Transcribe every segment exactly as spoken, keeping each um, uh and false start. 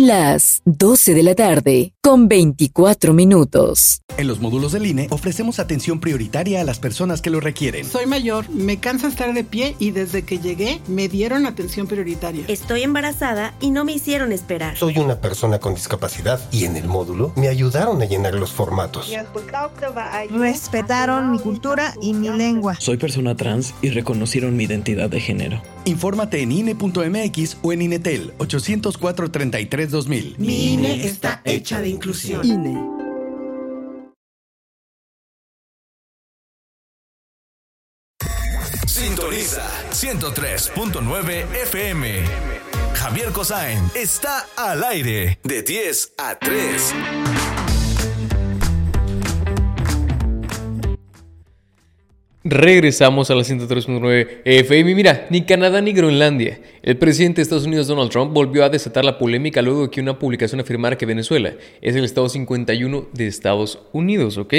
Son las doce de la tarde, con veinticuatro minutos. En los módulos del I N E ofrecemos atención prioritaria a las personas que lo requieren. Soy mayor, me cansa estar de pie y desde que llegué me dieron atención prioritaria. Estoy embarazada y no me hicieron esperar. Soy una persona con discapacidad y en el módulo me ayudaron a llenar los formatos. Respetaron mi cultura y mi lengua. Soy persona trans y reconocieron mi identidad de género. Infórmate en I N E punto M X o en INETEL ochocientos cuatro treinta y tres dos mil. Mi I N E está hecha de inclusión. I N E. Sintoniza ciento tres punto nueve F M. Javier Cosain está al aire de diez a tres. Regresamos a la ciento tres punto nueve F M. Mira, ni Canadá ni Groenlandia. El presidente de Estados Unidos, Donald Trump, volvió a desatar la polémica luego de que una publicación afirmara que Venezuela es el estado cincuenta y uno de Estados Unidos, ¿ok?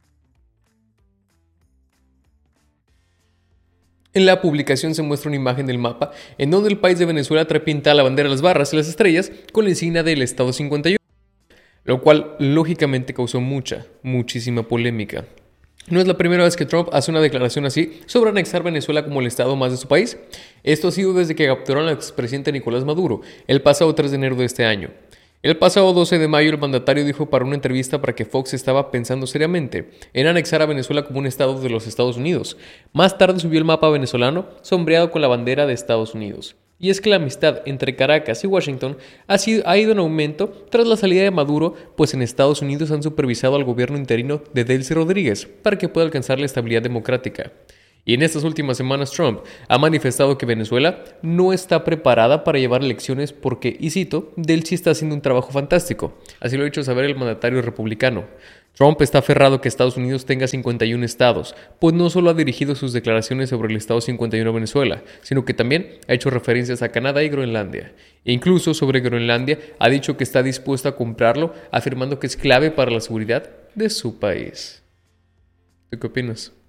En la publicación se muestra una imagen del mapa en donde el país de Venezuela trae pintada la bandera de las barras y las estrellas con la insignia del estado cincuenta y uno, lo cual lógicamente causó mucha, muchísima polémica. No es la primera vez que Trump hace una declaración así sobre anexar Venezuela como el estado más de su país. Esto ha sido desde que capturaron al expresidente Nicolás Maduro el pasado tres de enero de este año. El pasado doce de mayo el mandatario dijo para una entrevista para que Fox estaba pensando seriamente en anexar a Venezuela como un estado de los Estados Unidos. Más tarde subió el mapa venezolano sombreado con la bandera de Estados Unidos. Y es que la amistad entre Caracas y Washington ha, sido, ha ido en aumento tras la salida de Maduro, pues en Estados Unidos han supervisado al gobierno interino de Delcy Rodríguez para que pueda alcanzar la estabilidad democrática. Y en estas últimas semanas Trump ha manifestado que Venezuela no está preparada para llevar elecciones porque, y cito, Delcy está haciendo un trabajo fantástico. Así lo ha hecho saber el mandatario republicano. Trump está aferrado a que Estados Unidos tenga cincuenta y uno estados, pues no solo ha dirigido sus declaraciones sobre el estado cincuenta y uno de Venezuela, sino que también ha hecho referencias a Canadá y Groenlandia. E incluso sobre Groenlandia ha dicho que está dispuesto a comprarlo, afirmando que es clave para la seguridad de su país. ¿Tú qué opinas?